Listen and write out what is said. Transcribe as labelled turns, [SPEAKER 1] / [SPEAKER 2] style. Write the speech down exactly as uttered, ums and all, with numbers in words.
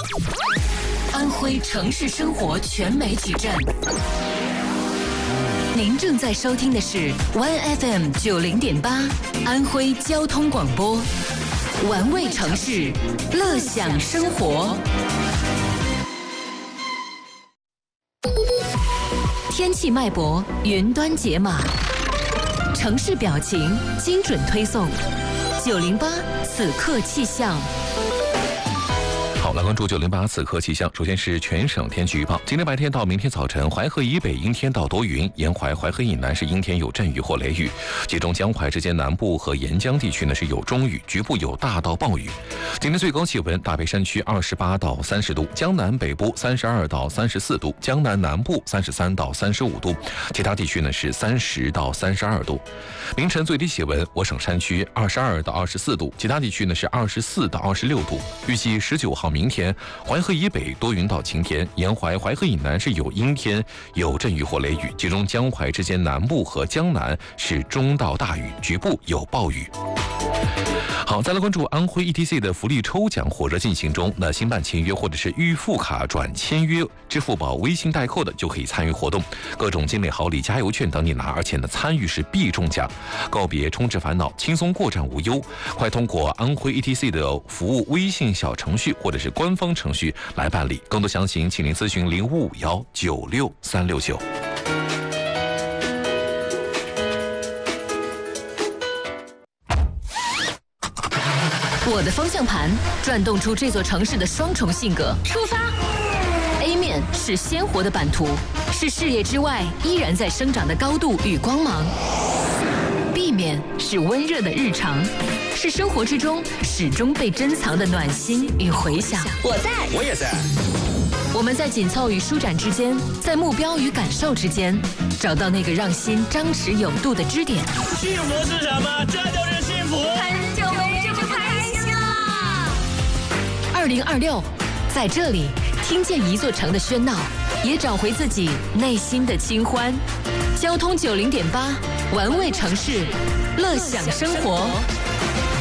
[SPEAKER 1] 安徽城市生活全媒体站。您正在收听的是 One F M 九零点八安徽交通广播，玩味城市，乐享生活。天气脉搏，云端解码，城市表情，精准推送。九零八此刻气象。
[SPEAKER 2] 好，来关注九零八此刻气象。首先是全省天气预报。今天白天到明天早晨，淮河以北阴天到多云，沿淮、淮河以南是阴天有阵雨或雷雨，其中江淮之间南部和沿江地区呢是有中雨，局部有大到暴雨。今天最高气温，大北山区二十八到三十度，江南北部三十二到三十四度，江南南部三十三到三十五度，其他地区呢是三十到三十二度。凌晨最低气温，我省山区二十二到二十四度，其他地区呢是二十四到二十六度。预计十九号明天，淮河以北多云到晴天，沿淮、淮河以南是有阴天，有阵雨或雷雨，其中江淮之间南部和江南是中到大雨，局部有暴雨。好，再来关注安徽 E T C 的福利抽奖火热进行中。那新办签约或者是预付卡转签约支付宝微信代扣的就可以参与活动，各种精美好礼、加油券等你拿，而且呢参与是必中奖，告别充值烦恼，轻松过站无忧。快通过安徽 E T C 的服务微信小程序或者是官方程序来办理，更多详情请您咨询零五五幺九六三六九。
[SPEAKER 1] 我的方向盘转动出这座城市的双重性格。出发 A 面是鲜活的版图，是视野之外依然在生长的高度与光芒。 B 面是温热的日常，是生活之中始终被珍藏的暖心与回响。
[SPEAKER 3] 我在，
[SPEAKER 4] 我也在。
[SPEAKER 1] 我们在紧凑与舒展之间，在目标与感受之间，找到那个让心张弛有度的支点。
[SPEAKER 4] 幸福是什么？这就是幸福。
[SPEAKER 3] 很久没这么开心了。
[SPEAKER 1] 二零二六，在这里听见一座城的喧闹，也找回自己内心的清欢。交通九零点八，玩味城市，乐享生活。